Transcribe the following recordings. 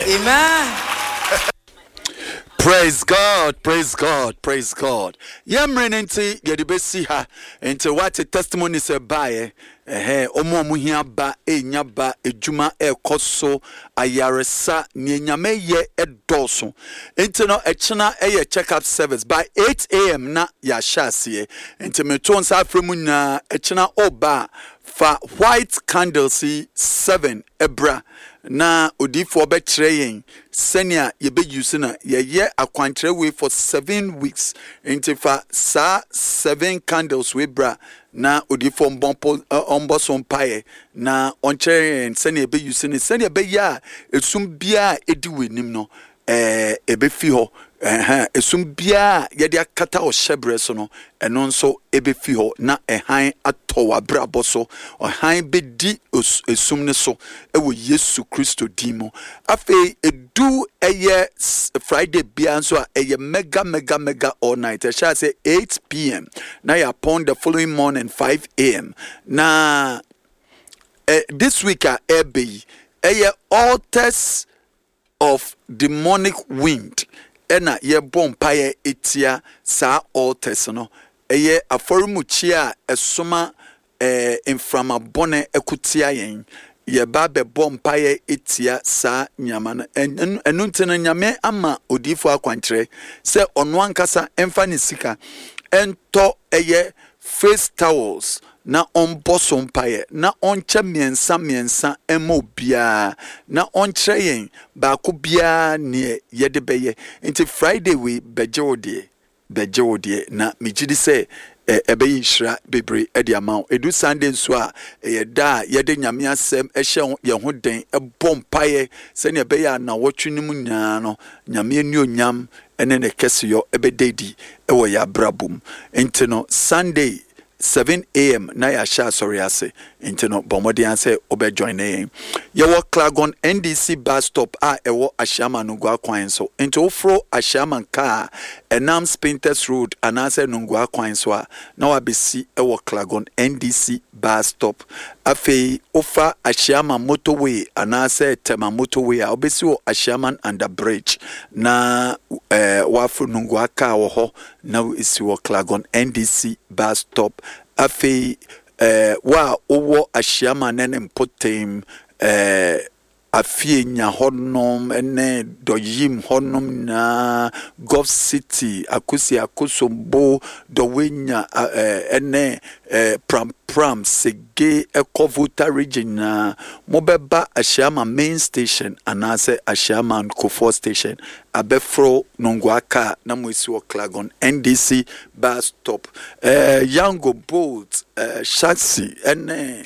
Amen. Praise God, praise God, praise God. Yamren enti yedibesi ha enti what testimony se bae omo muhia ba enya ba ejuma ekoso ayaresa nyame ye edoso enti no echena eye check up service by 8 a.m. na ya shase enti meton sa afremu na echena oba fa white candles 7 ebra na odifo be trayin senior ye be use na ye akwantre we for 7 weeks into fa sa 7 candles we bra na odifo omboson paye na onche senior be use ni senior be ya esum bia edi wenim no ebe fi ho esum bia ye de akata o shebre so no eno nso ebe fi ho na ehan atowa brabo so ohan be di esum ne so ewo Yesu Kristo dimo afi edu eye Friday bia nso eye mega all night I shall say 8 p.m. na ya upon the following morning 5 a.m. na this week ebe eye altars of demonic wind ena ye bompaye etia sa altars no eye aforumuchi a esoma inframa bone ekutia yen ye ba be bompaye etia sa nyama no enu ntena nyame ama odifo akwankyere se ono ankasa emfa ne sika ento eye face towels na onboso mpaye na onche miensa emo bia na onche yen ba ko bia ne yede beye nti Friday we beje odie na mejidi se ebe yishra bebre edi amount edu Sunday nso a yeda yede nyame asem ehye ye ho den ebompaye se ne ebe ya na wotwenim nya no nyame eni onyam ene ne keseyo ebe dedi ewo ya brabum nti no Sunday 7 a.m. na ya sha sorry ase intino bomodi anse obe join ye wo Klagon NDC bus stop a ewo Ashama Nungwa kwan so into ofro Ashama car enam Spintex road anase Nungwa kwan so a na wa besi ewo Klagon NDC bus stop afi ofa Ashama motorway anase Tema motorway a obesi wo Ashama under bridge na wafro Nungwa car wo ho na isi wo Klagon NDC bus stop afi wa owo Ashama nene mpotem afie nya honom ene doyim honom na Gulf City akusi akosombo dowenya ene pram sege ekovota region na mobeba Ashama main station anase Ashama Kofo station abefro nongwaka na mwisi wo Klagon NDC bus stop Yango boat shaxi ene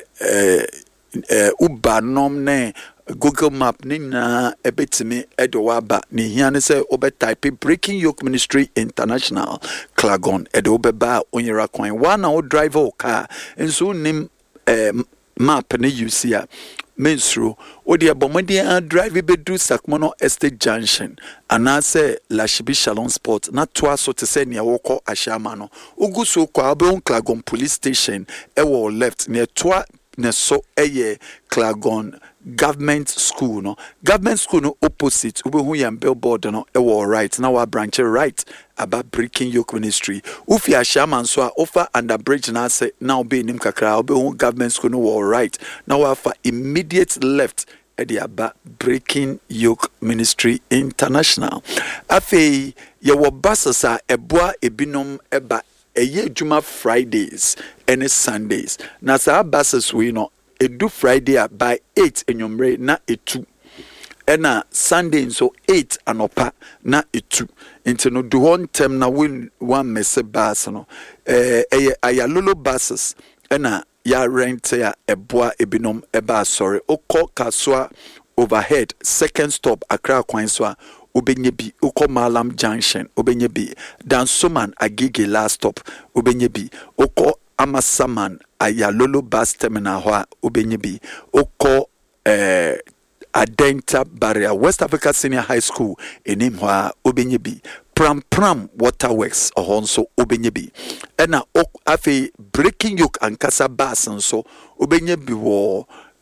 ubanom ne Google map ni na ebetimi edo waba ni hiane se obe type Breaking Yoke Ministry International Klagon edo obeba onyera kwan wana o driver o car enso nim map ne usia mensro odi abomodi an drive bedu Sakmono Estate Junction anase Lashibi Shalom Sport na toa so te se ne woko Ashama no uguso kwa abon Klagon police station ewo left ne toa ne so eye Klagon government school no opposite ube hu yam billboard no ewo right na wa branch right about Breaking Yoke Ministry ufi Ashama so a offer under bridge na say na obe nim kakra ube hu government school no wa right na wa fa immediate left edi aba Breaking Yoke Ministry International afi ye wo basasa eboa ebinom eba eye juma Fridays and Sundays na sa buses we no edu Friday by 8 enyomre na etu ena Sunday so 8 anopa na etu into no do one term na win one messe bus no ayalolo buses ena ya rent ya eboa ebinom eba sorry okọ kaswa overhead second stop Accra kwan so obenye bi uko Malam Junction obenye bi Dansoman Agege last stop obenye bi uko Amasaman Ayalolo bus terminal ho obenye bi uko Adenta Barrier West Africa Senior High School enim ho obenye bi Pram Waterworks ohonso obenye bi ena afi Breaking Yoke ankasa bus nso obenye bi wo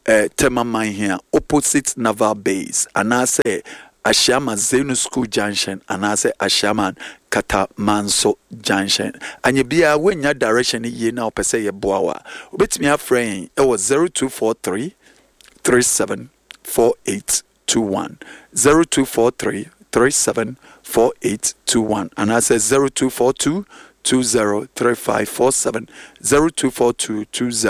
Temaman here, opposite Naval Base, and I say Ashama Zenu School Junction, and I say Ashaman Katamanso Junction. And you be when your direction ye now per se ye boawa. Bit me a frame, it was 0243 374821. 0243 374821. And I say 0242 203547. 0242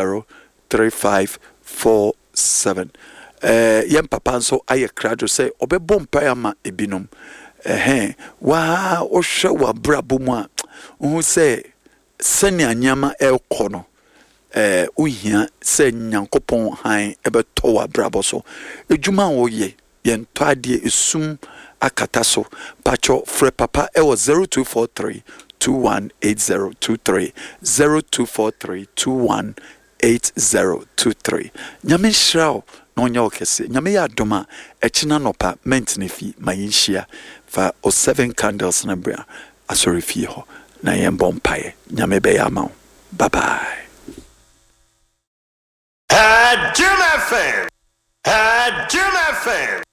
203547. Yem papa so aye krado say obebo mpaya ma ebinom wa o hwe wa brabo mu a hu say sene anyama elko no uhia say nyankopon han ebeto wa brabo so edwuma wo ye yen to ade esum akata so pacho fre papa e was 0243 218023 0243 218023 nyame shrao no nya okese nyame ya doma echina nopa mentne fi mayinhia fa o 7 candles na bra asori fi ho na yembo mpae nyame be ya ma bye bye. Jim FM